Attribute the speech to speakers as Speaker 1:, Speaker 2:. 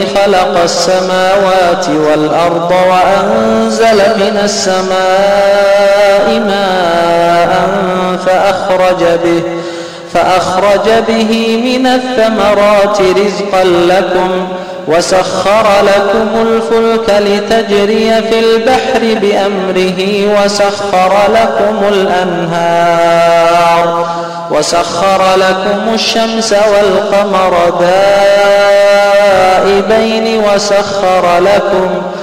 Speaker 1: خلق السماوات والأرض وأنزل من السماء ماء فأخرج به من الثمرات رزقا لكم وسخر لكم الفلك لتجري في البحر بأمره وسخر لكم الشمس والقمر دائبين وسخر لكم